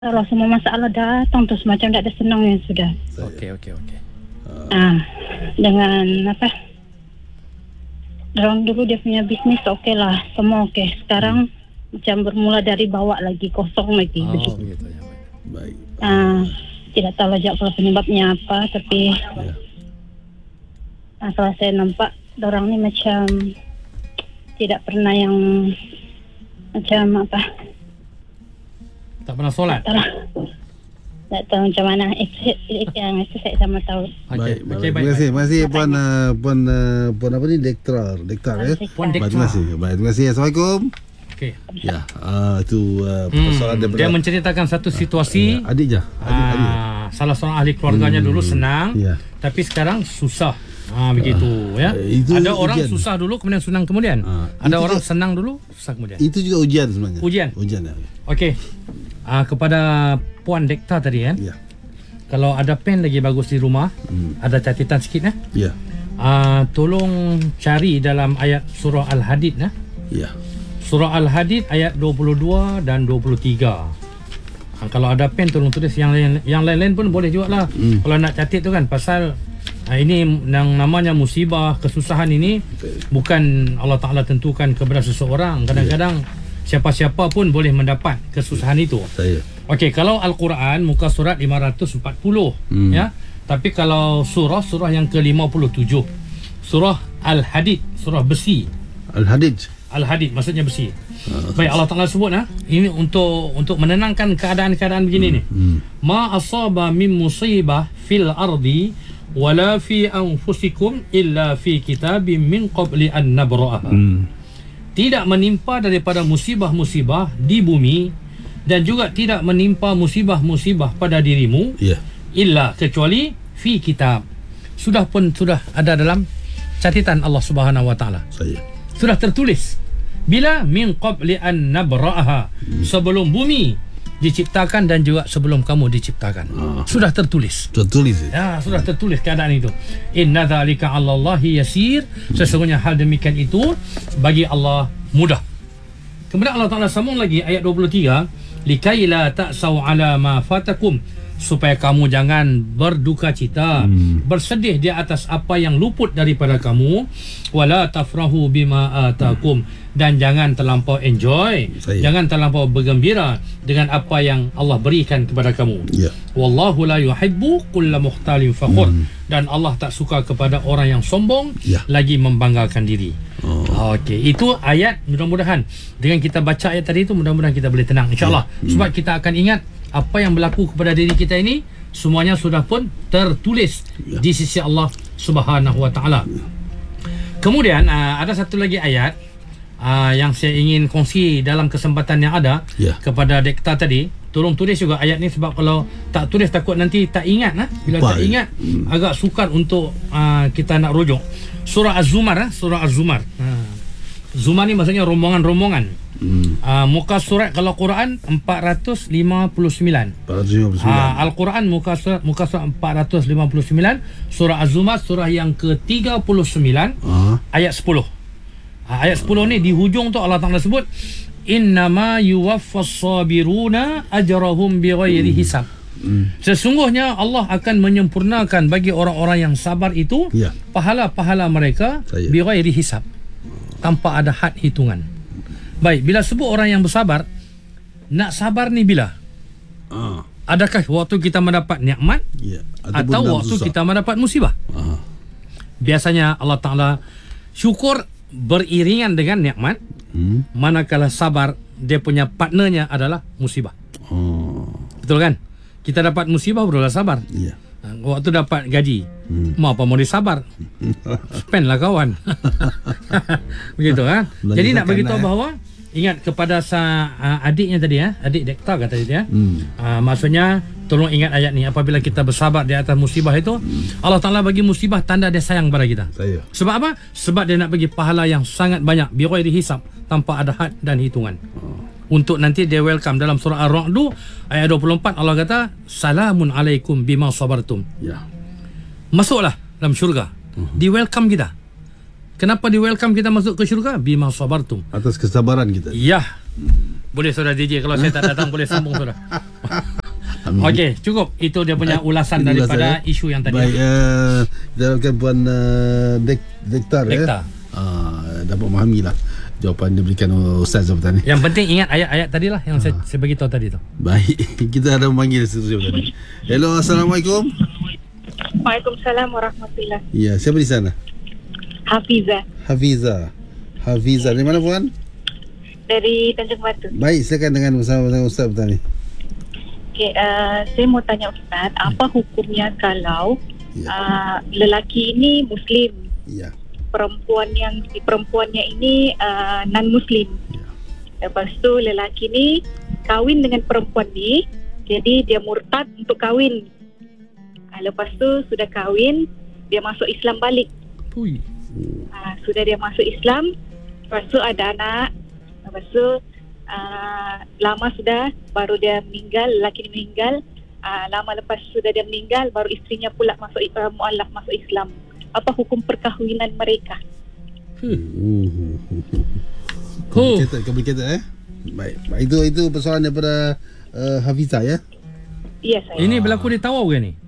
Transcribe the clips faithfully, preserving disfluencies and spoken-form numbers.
Kalau semua masalah datang tu semacam tak ada senangnya sudah. Okey, okey, okey. Ah, dengan apa? Orang dulu dia punya bisnes okey lah, semua okey. Sekarang hmm. macam bermula dari bawah lagi, kosong lagi. Oh, begitu. begitu ya. Baik. Ah, tidak tahu aja kalau penyebabnya apa, tapi Ya. ah, kalau saya nampak orang ni macam tidak pernah yang macam apa? Tak pernah solat. Tak, tak tahu macam mana. Itu, itu yang itu saya sama tahu. Okey, Baik, okey, baik. baik. Terima kasih, terima kasih baik. puan uh, puan uh, puan apa ni Dektar, Dektar ya. Puan Baik, Dektar. terima kasih. Baik, terima kasih. Assalamualaikum. Okey. Ya, uh, itu uh, Hmm, persoalan daripada dia menceritakan satu situasi. uh, adik je. Adik, adik. Ah, salah seorang ahli keluarganya Hmm, dulu senang, ya. tapi sekarang susah. Ah, begitu ya. eh, itu Ada orang ujian. susah dulu kemudian senang kemudian. Ah, Ada itu orang juga- senang dulu susah kemudian. Itu juga ujian sebenarnya. Ujian. Ujian ya. Okey. Ah, kepada Puan Dekta tadi kan. Ya. Kalau ada pen lagi bagus di rumah, Hmm. ada catatan sikit ya. Ya. Ah, tolong cari dalam ayat surah Al-Hadid nah. Ya. Surah Al-Hadid ayat dua puluh dua dan dua puluh tiga. Ha, kalau ada pen tolong tulis, yang lain yang lain-lain pun boleh juga lah. Hmm. Kalau nak catat tu kan, pasal ha, ini yang namanya musibah, kesusahan ini bukan Allah Ta'ala tentukan kepada seseorang. Kadang-kadang siapa-siapa pun boleh mendapat kesusahan itu. Saya. Okey, kalau Al-Quran muka surat lima ratus empat puluh Hmm. ya. Tapi kalau surah surah yang ke lima puluh tujuh. Surah Al-Hadid, surah besi. Al-Hadid. Al-Hadid maksudnya besi. Baik, Allah Taala sebut ah, ini untuk untuk menenangkan keadaan-keadaan begini ni. Hmm. Ma asaba min musibah fil ardi wala fi anfusikum illa fi kitabim min qabli an nabra'aha. Hmm. Tidak menimpa daripada musibah-musibah di bumi dan juga tidak menimpa musibah-musibah pada dirimu Ya. illa kecuali fi kitab. Sudah pun sudah ada dalam catatan Allah Subhanahu wa taala. Saya. Sudah tertulis. Bila min qabli an nabra'aha, sebelum bumi diciptakan dan juga sebelum kamu diciptakan. Ah. Sudah tertulis. Tertulis. Ya. Ya, sudah tertulis keadaan itu. Inna dzalika 'alallahi yasir. Sesungguhnya hal demikian itu bagi Allah mudah. Kemudian Allah Taala sambung lagi ayat dua puluh tiga, likai la ta'sau 'ala ma fatakum, supaya kamu jangan berduka cita, Hmm. bersedih di atas apa yang luput daripada kamu, wala tafrahu bima atakum, dan jangan terlampau enjoy, Saya. jangan terlampau bergembira dengan apa yang Allah berikan kepada kamu. Ya. Wallahu la yuhibbu kulla mukhtalin fakhur. Hmm. Dan Allah tak suka kepada orang yang sombong, Ya. lagi membanggakan diri. Oh. Okey, itu ayat. Mudah-mudahan dengan kita baca ayat tadi itu, mudah-mudahan kita boleh tenang insya-Allah. Ya. Hmm. Sebab kita akan ingat apa yang berlaku kepada diri kita ini semuanya sudah pun tertulis Ya. di sisi Allah Subhanahu wa taala. Kemudian uh, ada satu lagi ayat uh, yang saya ingin kongsi dalam kesempatan yang ada Ya. kepada Dekta tadi. Tolong tulis juga ayat ni, sebab kalau tak tulis takut nanti tak ingat nah. Bila Lupa, tak ya. ingat hmm. agak sukar untuk uh, kita nak rujuk. Surah Az-Zumar, ah, surah Az-Zumar. Uh, Zumar ni maksudnya rombongan-rombongan. Hmm. Uh, muka surat kalau Quran empat ratus lima puluh sembilan. empat ratus lima puluh sembilan. Uh, Al-Quran muka surat muka surat empat ratus lima puluh sembilan, surah Az-Zumar surah yang ke tiga puluh sembilan Ah. ayat sepuluh. Uh, ayat sepuluh ni di hujung tu Allah Taala sebut innama yuwaffas sabiruna ajrahum bighairi hisab. Hmm. Sesungguhnya Allah akan menyempurnakan bagi orang-orang yang sabar itu Ya. pahala-pahala mereka Saya. bighairi hisab, tanpa ada had hitungan. Baik, bila sebut orang yang bersabar, nak sabar ni bila? Ah. Adakah waktu kita mendapat nikmat Ya. atau dalam waktu susah. kita mendapat musibah? Ah. Biasanya Allah Ta'ala syukur beriringan dengan nikmat, Hmm. manakala sabar dia punya partnernya adalah musibah. Oh. Betul kan? Kita dapat musibah barulah sabar. Ya. Waktu dapat gaji, Hmm. mau apa mau disabar, spend lah kawan. Begitu kan? Belanja Jadi nak zakat beritahu lah, eh. bahawa ingat kepada sa uh, adiknya tadi ya, adik Dekta kata dia. Hmm. Uh, maksudnya tolong ingat ayat ni, apabila kita bersabar di atas musibah itu, Allah Taala bagi musibah tanda dia sayang pada kita. Saya. Sebab apa? Sebab dia nak bagi pahala yang sangat banyak, bighairi hisab, tanpa ada had dan hitungan. Untuk nanti dia welcome dalam surah Ar-Ra'd ayat dua puluh empat, Allah kata salamun alaikum bima sabartum. Ya. Masuklah dalam syurga. Di welcome kita. Kenapa di welcome kita masuk ke syurga? Bima sabartum. Atas kesabaran kita. Ya. Boleh saudara D J, kalau saya tak datang boleh sambung saudara. Amin. Okey, cukup. Itu dia punya ulasan Itu daripada ulasan, ya. isu yang tadi. Baik, uh, kita harapkan Puan uh, Dek, Dektar, Dektar. ya. Uh, dapat memahami lah jawapan yang diberikan oleh Ustaz Jabatan ni. Yang penting ingat ayat-ayat tadi lah yang saya, saya bagi tahu tadi tu. Baik, kita ada memanggil seterusnya tadi. Hello, Assalamualaikum. Waalaikumsalam warahmatullahi. Ya, siapa di sana? Hafiza Hafiza. Hafiza dari mana Puan? dari Tanjung Batu. Baik, silakan dengan bersama dengan Ustaz Jabatan ni. Okay, uh, saya mau tanya Ustaz, apa hukumnya kalau Ya. uh, lelaki ini Muslim, Ya. perempuan yang perempuannya ini uh, non Muslim. Ya. Lepas tu lelaki ni kahwin dengan perempuan ni, jadi dia murtad untuk kahwin. Uh, lepas tu sudah kahwin, dia masuk Islam balik. Ui. Uh, sudah dia masuk Islam, lepas tu ada anak, lepas tu uh, lama sudah baru dia meninggal, lelaki ni meninggal. Uh, lama lepas sudah dia meninggal, baru istrinya pula masuk uh, mualaf masuk Islam. Apa hukum perkahwinan mereka? Hmm. Oh. Complicated, complicated eh. Baik, baik. Itu itu persoalan daripada uh, Hafiza ya. Ya saya. Ini berlaku di Tawau ke ni?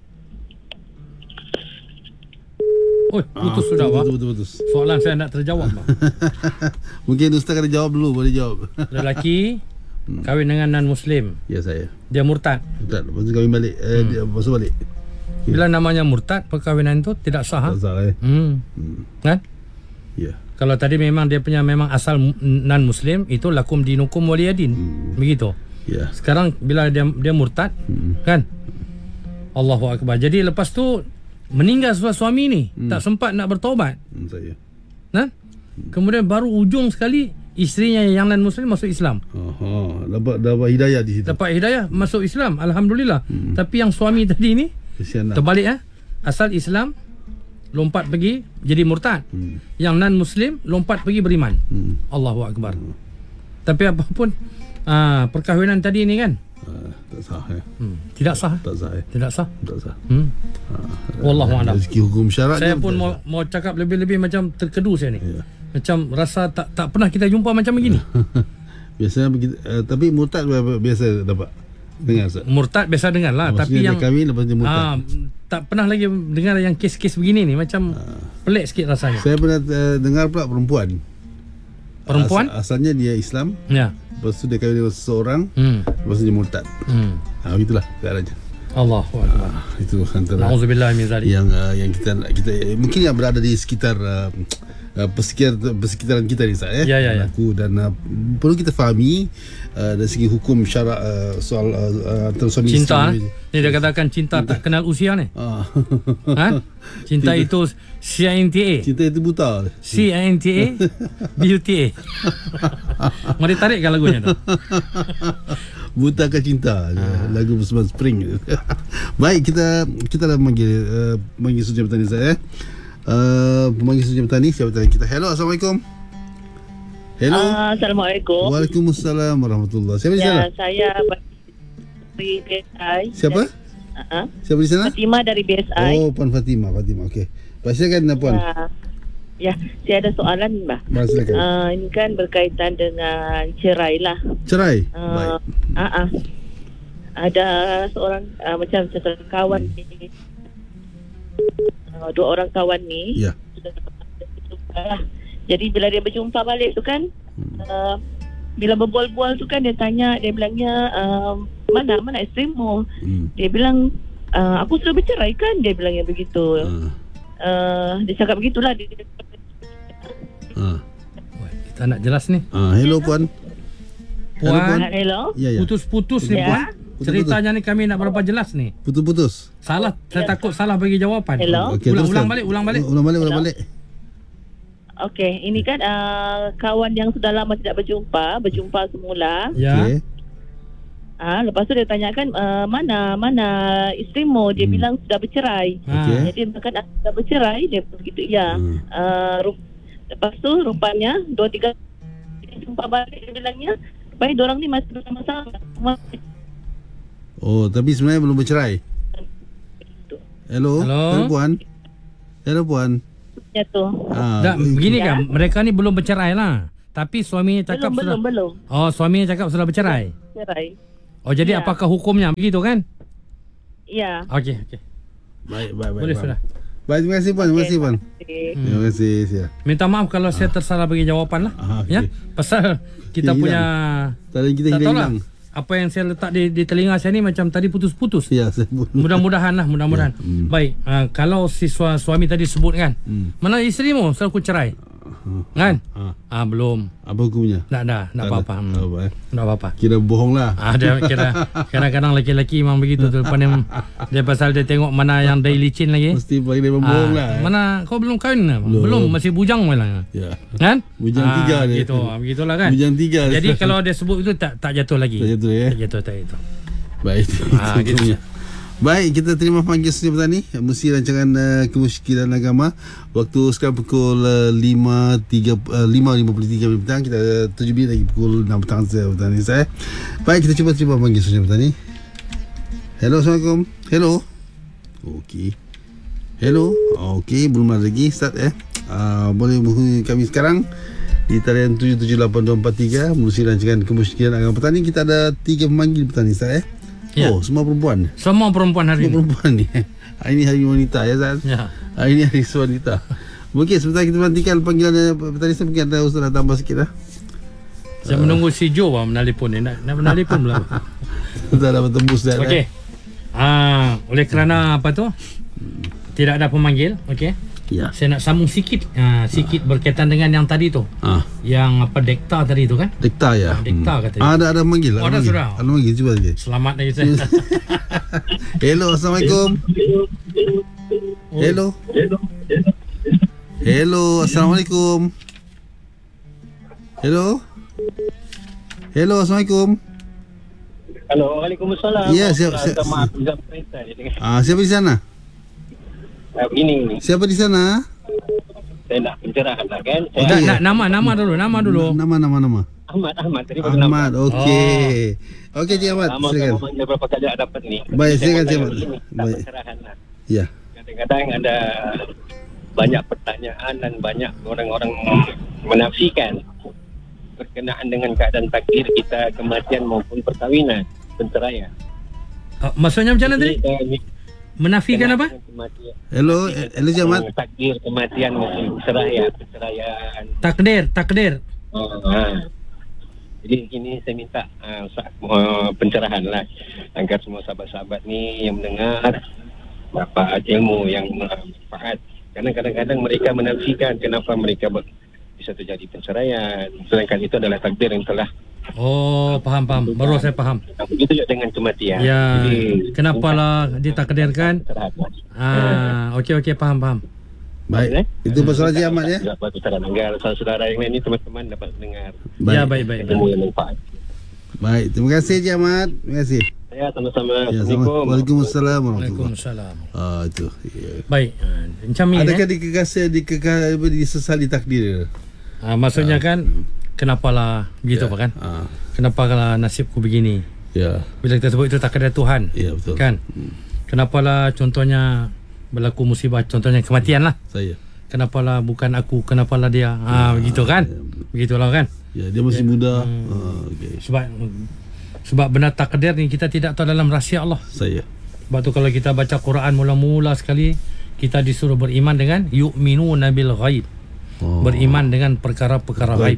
Oh, putus Ah, sudah, Wak. Betul, betul, betul. Soalan saya nak terjawab, Bang. Mungkin Ustaz kena jawab dulu, boleh jawab. Lelaki kahwin dengan non-Muslim. Ya saya. Dia murtad. Ustaz, lepas tu kami balik. Eh, Hmm. dia masuk balik. Bila namanya murtad, perkahwinan itu tidak sah. Tak Ha? salah eh. Hmm. Hmm. Kan? Ya. Kalau tadi memang dia punya memang asal mu- non-Muslim, itu lakum dinukum waliyadin. Hmm. Begitu. Ya. Sekarang bila dia dia murtad, Hmm. kan? Allahu Akbar. Jadi lepas tu meninggal suami, suami ni, Hmm. tak sempat nak bertaubat. Hmm, saya. Kan? Kemudian baru ujung sekali isterinya yang non-Muslim masuk Islam. Aha, dapat dapat hidayah di situ. Dapat hidayah masuk Islam, alhamdulillah. Hmm. Tapi yang suami tadi ni Kesian lah. terbalik eh. Asal Islam lompat pergi jadi murtad. Hmm. Yang non-Muslim lompat pergi beriman. Hmm. Allahu Akbar. Tapi apapun ah, perkahwinan tadi ni kan Ah, tak sah eh. hmm, tidak sah. Tak sah eh. Tidak sah. Tak sah. Hmm. Wallahu a'lam. Dari segi hukum syarat Saya dia pun tak mau sah. mau cakap lebih-lebih macam terkedu saya ni. Ya. Macam rasa tak tak pernah kita jumpa macam begini. Biasanya begitu, uh, tapi murtad biasa dapat dengar Ustaz. Murtad biasa dengar lah. Maksudnya Tapi dia yang kahwin lepas dia murtad. ah, tak pernah lagi dengar yang kes-kes begini ni. Macam pelik sikit rasanya. Saya pernah uh, dengar pula perempuan. Perempuan? As, asalnya dia Islam, Ya. lepas tu dia kahwin dengan seseorang, Hmm. lepas tu dia murtad. Hmm. Ha, begitulah keadaannya. Allahu Akbar. Ah, itu antara Nauzubillah min zalik. yang uh, yang kita kita mungkin yang berada di sekitar uh, uh, persekitaran persekitaran kita ni Ustaz Ya, ya. ya, ya. Aku dan uh, perlu kita fahami uh, dari segi hukum syarak uh, soal uh, uh, antara suami Cinta isteri. eh? Ni dia katakan cinta tak kenal usia ni. Ah. Ha? Cinta itu C I N T A. Cinta itu buta. C I N T A B U T A. Mari tarikkan lagunya tu. Buta ke cinta ha. Lagu bersama Spring. Baik, kita kita dah memanggil uh, Memanggil Suji Petani saya uh, Memanggil Suji Petani. Siapa tanya kita? Hello, Assalamualaikum. Hello. Uh, Assalamualaikum. Waalaikumsalam warahmatullahi. Siapa di sana? Ya, saya dari B S I. Siapa? Uh-huh. Siapa di sana? Fatima dari B S I. Oh, Puan Fatimah. Fatimah, okey. Baik, silakan Puan. Ya. Ya, saya ada soalan, Mbak. Baik, silakan. Uh, ini kan berkaitan dengan cerai lah. Cerai. Uh, Baik. uh-uh. Ada seorang uh, macam seorang kawan ni. Uh, dua orang kawan ni. Ya. Sudah berjumpa lah. Jadi bila dia berjumpa balik tu kan, uh, bila berbual-bual tu kan dia tanya, dia bilangnya uh, mana mana isterimu? Hmm. Dia bilang uh, aku sudah bercerai kan, dia bilang yang begitu. Ah. Uh, dia cakap begitulah. Dia, Ah. Wah, kita nak jelas ni. Ah, hello Puan. Hello, Puan. Puan, hello. Ya, ya. putus-putus ni Ya. Puan. Ceritanya ni kami nak berapa jelas ni. Putus-putus. Salah, saya takut salah bagi jawapan. Hello? Okey, ulang, teruskan. ulang balik, ulang balik. Ulang balik, ulang Hello? balik. Okey, ini kan uh, kawan yang sudah lama tidak berjumpa, berjumpa semula. Ya. Okey. Ah, lepas tu dia tanyakan uh, mana mana isterimu? Dia Hmm. bilang sudah bercerai. Ha. Okey. Jadi dia kata ah, sudah bercerai, dia begitu ya. Hmm. Uh, rup, lepas tu rupanya dua tiga dia jumpa balik, dia bilangnya supaya diorang ni masih bersama-sama. Oh, tapi sebenarnya belum bercerai. Hello. Hello? Hello Puan. Hello Puan. Ya tu. Ah, Tak, begini Ya. kan, mereka ni belum bercerai lah. Tapi suaminya cakap Belum, sudah. belum, belum. Oh, suaminya cakap sudah bercerai. Cerai. Oh, jadi Ya. apakah hukumnya begitu kan? Ya. Okey, okey. Baik, baik, baik. Boleh faham. sudah. Baik, terima kasih Puan. Terima kasih Puan. Okay. Hmm. Terima kasih. Sia. Minta maaf kalau saya tersalah bagi jawapan lah. Ah, okey. Ya. Pasal kita Hilang. punya Tadi kita tak tahulah. hilang. Apa yang saya letak di, di telinga saya ni macam tadi putus-putus. Ya, saya pun. Mudah-mudahan lah, mudah-mudahan. Ya, hmm. Baik, uh, kalau si sua, suami tadi sebut kan, Hmm. mana isterimu? Saya aku cerai. Kan? Ah, Ah, belum. apa hukumnya? Tak ada, tak apa-apa. ada. Hmm. Tak apa, eh. Tak apa-apa. Kira bohong lah. Ah, dia kira kadang-kadang lelaki-lelaki memang begitu tu. Lepas dia, dia pasal dia tengok mana yang dah licin lagi. Mesti bagi dia Ah, bohong lah. eh. mana kau belum kahwin? Belum, Belum. belum masih bujang malah. Ya. Kan? Bujang Ah, tiga dia. Gitu, ah, begitulah kan. Bujang tiga. Jadi kalau dia sebut itu tak tak jatuh lagi. Tak jatuh, eh? Tak jatuh, tak jatuh. Baik. Ah, itu gitu. hukumnya. Baik, kita terima panggilan Suria Petani Mesti rancangan uh, kemusykilan agama. Waktu sekarang pukul uh, lima lima puluh tiga petang. Kita uh, tujuh minit lagi pukul enam petang saya Petani saya. Baik, kita cuba terima panggilan Suria Petani. Hello, Assalamualaikum. Hello. Okey. Hello. Okey, belum ada lagi start eh. Uh, boleh menghubungi kami sekarang di talian tujuh tujuh lapan dua empat tiga melalui rancangan kemusykilan agama petani. Kita ada tiga pemanggil petani saya eh. Ya. Oh, semua perempuan. Semua perempuan hari Semua ini. perempuan ni. Hari ni hari wanita ya Zat. Ya. Hari ni hari wanita. Mungkin sebentar kita nantikan panggilan petani saya. Mungkin ada Ustaz nak tambah sikit lah. Saya menunggu si Jo lah menelpon ni. Nak, nak menelpon belum? Kita dapat tembus dah. Okey. Ah, oleh kerana apa tu? Tidak ada pemanggil, okey. Ya. Saya nak sambung sikit, ah, sikit berkaitan dengan yang tadi tu. Ah, Yang apa dekta tadi tu kan? Dekta ya. Dekta Hmm. kata dia. Ah, ada ada manggil. Oh, ada manggil. sudah. Ada manggil cuba lagi. Selamat lagi saya. Hello, Assalamualaikum. Hello. Hello, Assalamualaikum. Hello. Hello, Assalamualaikum. Halo, Waalaikumsalam. Ya, siap- Minta siap- Maaf, Izam Perintah. Jadi, Ah, siapa di sana? uh, begini ni, Siapa di sana? saya nak pencerahan lah kan. Saya nak, Okey. nak nama nama dulu, nama dulu. Nama nama nama. Ahmad, Ahmad. Tadi baru nama. Ahmad. Okey. Okey, Cik Ahmad. Lama Silakan. saya memanggil berapa kali ada dapat ni. Baik, Saya silakan, mau tanya Cik Ahmad. begini, tak Baik. pencerahan lah. Ya. Kadang-kadang ada banyak pertanyaan dan banyak orang-orang menafikan berkenaan dengan keadaan takdir kita, kematian maupun perkahwinan, penceraian. Ah, maksudnya macam mana tadi? Jadi, eh, Menafikan apa? Kematian. Hello, eh, hello Cik Ahmad. Takdir, kematian maupun perceraian, penceraian. Takdir, takdir. Oh, ha. Jadi ini saya minta uh, uh, pencerahan lah agar semua sahabat-sahabat ni yang mendengar dapat ilmu yang bermanfaat. Kerana kadang-kadang mereka menafikan kenapa mereka ber, bisa terjadi penceraian. Sedangkan itu adalah takdir yang telah. Oh, faham faham. Baru saya faham. Begitu juga dengan kematian. Ya, Jadi, kenapalah ditakdirkan? pencerahan. Ah, okey okey faham faham. Baik. Itu masalah Cik Ahmad ya. Dapat pencerahan agar saudara-saudara yang lain ni teman-teman dapat mendengar Ya, baik baik. baik. ilmu yang bermanfaat. Baik, terima kasih Cik Ahmad. Terima kasih. Ya, sama-sama. Ya, sama. Assalamualaikum. Waalaikumsalam warahmatullahi. Waalaikumsalam. Ah, itu. Ya. Baik, ah, macam ni Adakah eh. dikekasi dikekal disesali takdir? Ah, maksudnya kan kenapalah begitu Ya. apa kan? Ah, Kenapa kalau nasibku begini? ya. Bila kita sebut itu takdir Tuhan. Ya, betul. Kan? Kenapalah contohnya berlaku musibah, contohnya kematian lah. Saya. Kenapalah bukan aku, kenapalah dia. Ah, begitu kan? Begitulah kan? Ya, dia masih muda. Ah, okey. Sebab sebab benda takdir ni kita tidak tahu dalam rahsia Allah. Saya. Sebab tu kalau kita baca Quran mula-mula sekali, kita disuruh beriman dengan yu'minuna bil ghaib. Oh. Beriman dengan perkara-perkara Baik. gaib.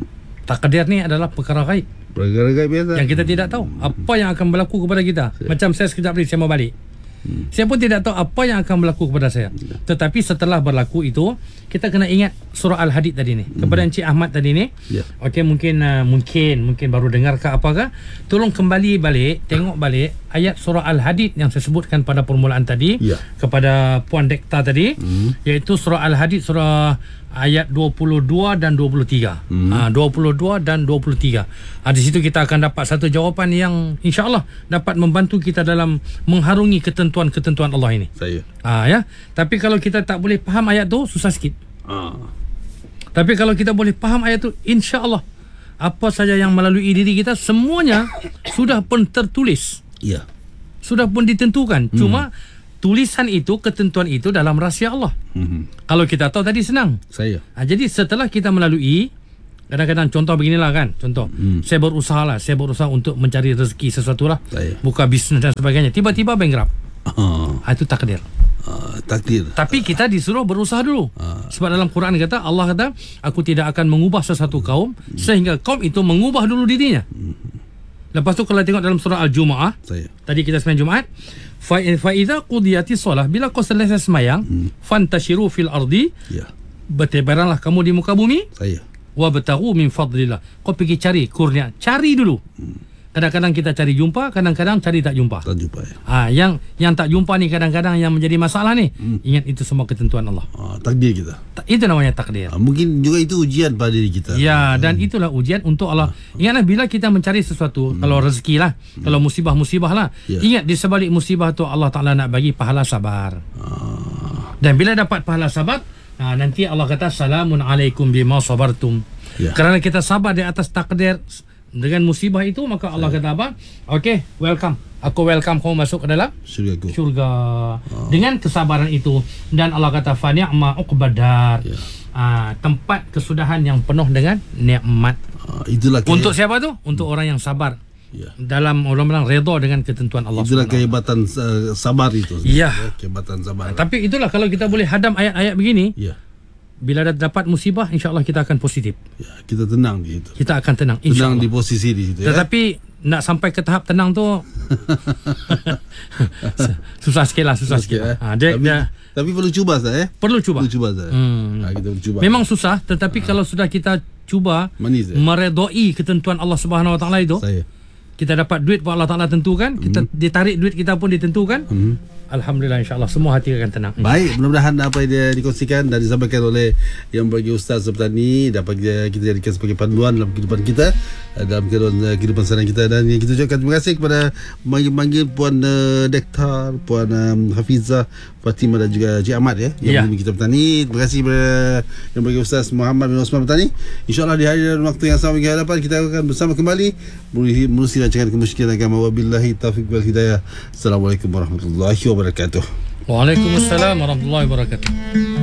Takdir ni adalah perkara gaib Perkara gaib biasa. yang kita tidak tahu apa yang akan berlaku kepada kita. Macam saya sekejap ni saya mau balik. Hmm. Saya pun tidak tahu apa yang akan berlaku kepada saya. Tetapi setelah berlaku itu, kita kena ingat surah Al-Hadid tadi ni. Kepada Encik Ahmad tadi ni. Ya. Okey, mungkin uh, mungkin mungkin baru dengar ke apakah? Tolong kembali balik, tengok balik ayat surah Al-Hadid yang saya sebutkan pada permulaan tadi Ya. kepada Puan Dekta tadi, Hmm. iaitu surah Al-Hadid surah ayat dua puluh dua dan dua puluh tiga. Hmm. Ha, dua puluh dua dan dua puluh tiga. Ha, di situ kita akan dapat satu jawapan yang insya-Allah dapat membantu kita dalam mengharungi ketentuan-ketentuan Allah ini. Saya. Ha, ya. Tapi kalau kita tak boleh faham ayat tu, susah sikit. Ah. Tapi kalau kita boleh faham ayat tu, insya-Allah apa saja yang melalui diri kita semuanya sudah pun tertulis. Ya. Sudah pun ditentukan. Hmm. Cuma tulisan itu, ketentuan itu dalam rahsia Allah. Hmm. Kalau kita tahu tadi senang. Saya. Ha, jadi setelah kita melalui Kadang-kadang contoh beginilah kan. Contoh, hmm. saya berusaha lah, saya berusaha untuk mencari rezeki sesuatu lah, Saya. buka bisnes dan sebagainya. Tiba-tiba bankrupt. Ah, Ha, itu takdir. ah, takdir. Tapi kita disuruh berusaha dulu. Ah. Sebab dalam Quran kata, Allah kata, aku tidak akan mengubah sesuatu kaum sehingga kaum itu mengubah dulu dirinya. Lepas tu kalau tengok dalam surah Al-Jumu'ah, Saya. tadi kita sembahyang Jumaat, fa fa idza qudiyatis solah, bila kau selesai sembahyang, fantashiru fil ardi, Ya. bertebaranlah kamu di muka bumi, Saya. wabtaghu min fadlillah. Kau pergi cari kurnia, cari dulu. Kadang-kadang kita cari jumpa, kadang-kadang cari tak jumpa. Tak jumpa ya. Ah, yang yang tak jumpa ni kadang-kadang yang menjadi masalah ni. Ingat itu semua ketentuan Allah. Ah, takdir kita. Ta- Itu namanya takdir. Ah, mungkin juga itu ujian pada diri kita. Ya, dan itulah ujian untuk Allah. Ingatlah bila kita mencari sesuatu, kalau rezeki lah, kalau musibah-musibah lah, Ya. ingat di sebalik musibah tu Allah Ta'ala nak bagi pahala sabar. Dan bila dapat pahala sabar, nah, nanti Allah kata salamun alaikum bima sabartum. Ya. Kerana kita sabar di atas takdir dengan musibah itu, maka Allah kata apa? Okey, welcome. Aku welcome kamu masuk ke dalam Syurga aku. syurga. Dengan kesabaran itu, dan Allah kata fa ni'ma uqbadar. Ya. Ah, tempat kesudahan yang penuh dengan nikmat. Ah, itulah keheb- Untuk siapa tu? Untuk orang yang sabar. Ya. Dalam orang bilang redha dengan ketentuan Allah. Itulah Subhanahu Wa kehebatan uh, sabar itu. Ya. Kehebatan sabar. Taala. Tapi itulah kalau kita boleh hadam ayat-ayat begini, Ya. bila dah dapat musibah, insya-Allah kita akan positif. Ya, kita tenang di situ. Kita akan tenang, Tenang insya-Allah. di posisi di situ ya. Tetapi nak sampai ke tahap tenang tu susah sikit lah, susah sikit. Okey, eh. Ha, dia, tapi, dia tapi perlu cuba saya eh. perlu cuba. Perlu cuba saya. Hmm. Ha, kita perlu cuba. Memang susah, tetapi kalau sudah kita cuba Manis, eh? meredai ketentuan Allah Subhanahu Wa Taala itu, Saya. kita dapat duit pun Allah Taala tentukan, kita ditarik duit kita pun ditentukan. Hmm. Alhamdulillah, insya-Allah semua hati akan tenang. Baik, mudah-mudahan apa yang dia dikongsikan dan disampaikan oleh yang bagi Ustaz Septani dapat kita jadikan sebagai panduan dalam kehidupan kita, dalam kehidupan, kehidupan seharian kita. Dan kita ucapkan terima kasih kepada manggil-manggil Puan uh, Dektar, Puan um, Hafizah, Fatimah dan juga Cik Ahmad ya, yang Ya. menghubungi kita petani. Terima kasih kepada yang bagi Ustaz Muhammad bin Osman Petani. InsyaAllah di hari dan waktu yang sama minggu hadapan kita akan bersama kembali menerusi rancangan kemusyrikan agama. Wabillahi taufiq wal hidayah. Assalamualaikum warahmatullahi wabarakatuh. Waalaikumsalam warahmatullahi wabarakatuh.